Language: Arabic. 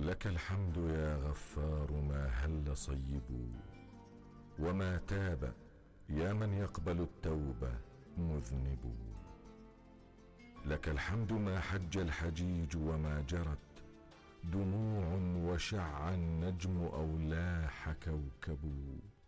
لك الحمد يا غفار ما هل صيب وما تاب يا من يقبل التوبة مذنب. لك الحمد ما حج الحجيج وما جرت دموع وشع النجم أو لاح كوكب.